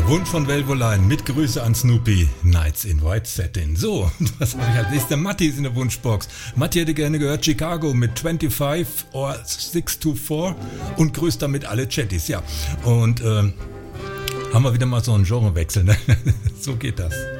Wunsch von Velvoline mit Grüße an Snoopy, Nights in White Satin. So, was habe ich als nächster? Matti ist in der Wunschbox. Matti hätte gerne gehört Chicago mit 25 or 624 und grüßt damit alle Chatties, ja. Und haben wir wieder mal so einen Genrewechsel, ne? So geht das.